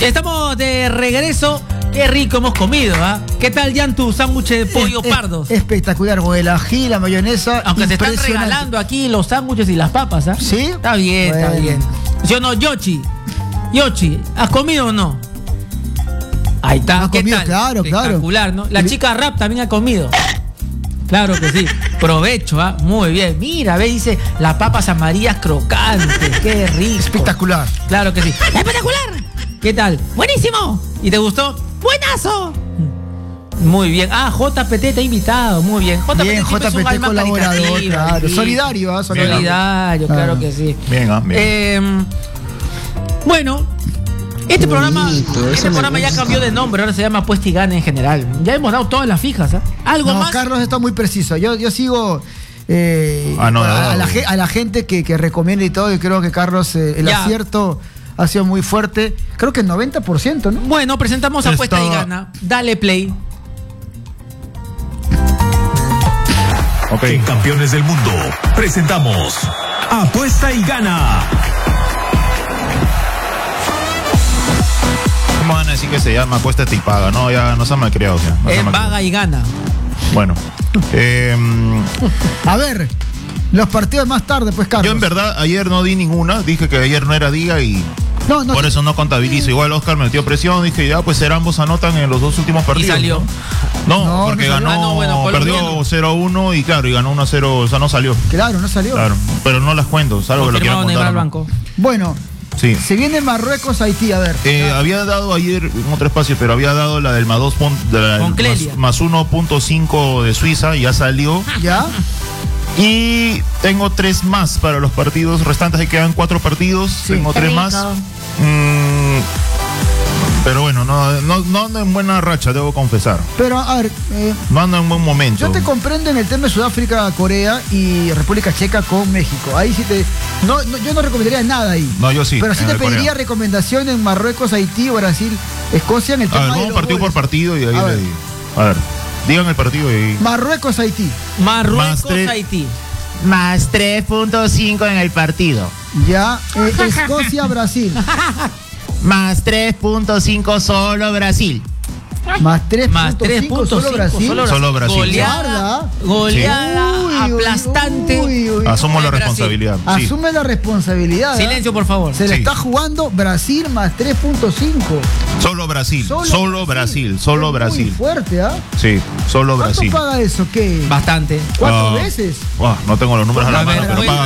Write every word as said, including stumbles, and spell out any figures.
Estamos de regreso. Qué rico hemos comido, ¿ah? ¿eh? ¿Qué tal, Jan, tu sándwich de pollo es, pardos? Es, espectacular, con el ají, la mayonesa. Aunque se están regalando aquí los sándwiches y las papas, ¿ah? ¿eh? ¿Sí? Está bien, bueno. Está bien. ¿Sí o no, Yoshi? Yoshi, ¿has comido o no? Ahí está, ¿qué comido, tal? Claro, Espectacular, claro. ¿no? La chica rap también ha comido. Claro que sí. Provecho, ¿ah? ¿eh? Muy bien. Mira, ve, dice las papas amarillas crocantes. Qué rico. Espectacular. Claro que sí. ¡Espectacular! ¿Qué tal? ¡Buenísimo! ¿Y te gustó? ¡Buenazo! Muy bien. Ah, J P T te ha invitado. Muy bien. J P T bien, J P T colaborador, claro. Sí. Solidario, ¿eh? Solidario. Solidario, claro, claro que sí. Bien, ah, bien. Eh, bueno, este programa, este programa ya cambió de nombre. Ahora se llama Apuesta y Gana en general. Ya hemos dado todas las fijas, ¿eh? ¿Algo no, más? Carlos está muy preciso. Yo, yo sigo... Eh, ah, no, a, no, no, a, la, no. a la gente que, que recomienda y todo, y creo que Carlos, eh, el ya. acierto ha sido muy fuerte. Creo que el noventa por ciento, ¿no? Bueno, presentamos Está... Apuesta y Gana. Dale play. Okay. En Campeones del Mundo presentamos Apuesta y Gana. ¿Cómo van a decir que se llama apuesta y paga? No, ya no se han malcriado. Ya, no es paga y gana. Bueno. Eh, a ver, los partidos más tarde, pues, Carlos. Yo en verdad ayer no di ninguna. Dije que ayer no era día y no, no, por eso no contabilizo. Igual Oscar me metió presión. Dije, ya, pues será ambos anotan en los dos últimos partidos. Y salió. No, no porque no ganó, ah, no, bueno, perdió cero a uno y claro, y ganó uno a cero, o sea, no salió. Claro, no salió. Claro, pero no las cuento, salvo que lo quieran contar. Al banco. Bueno. Sí. Se viene Marruecos, Haití, a ver. Eh, había dado ayer en otro espacio, pero había dado la del más dos más, más uno punto cinco de Suiza, ya salió. ¿Ya? Y tengo tres más para los partidos restantes, que quedan cuatro partidos. Sí. Tengo tres más. Mm, pero bueno, no, no, no ando en buena racha, debo confesar. Pero a ver, eh, no ando en buen momento. Yo te comprendo en el tema de Sudáfrica, Corea y República Checa con México. Ahí sí te. No, no, yo no recomendaría nada ahí. No, yo sí. Pero sí te pediría Corea. Recomendación en Marruecos, Haití, Brasil, Escocia en el tema. A ver, vamos partido goles. por partido y ahí a le digo. A ver, digan el partido y. Marruecos, Haití. Marruecos, Haití. Más tres punto cinco en el partido. Ya, eh, Escocia, Brasil. Más tres punto cinco solo Brasil. Más tres punto cinco solo Brasil. Solo Brasil. Solo Brasil. Goleada, goleada sí. uy, aplastante. Uy, uy, uy. Asumo la responsabilidad. Sí. Asume la responsabilidad. Silencio, por favor. Se le sí. está jugando Brasil más tres punto cinco. Solo Brasil. Solo, solo Brasil. Brasil. Solo es Brasil. Muy fuerte, ¿ah? ¿eh? Sí, solo Brasil. ¿Cuánto paga eso? ¿Qué? Bastante. ¿Cuatro uh, veces? Uh, no tengo los números a la a mano, ver, pero paga